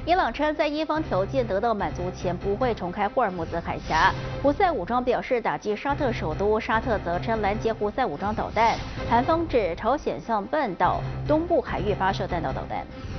伊朗称，在伊方条件得到满足前，不会重开霍尔木兹海峡。胡塞武装表示打击沙特首都，沙特则称拦截胡塞武装导弹。韩方指朝鲜向半岛东部海域发射弹道导弹。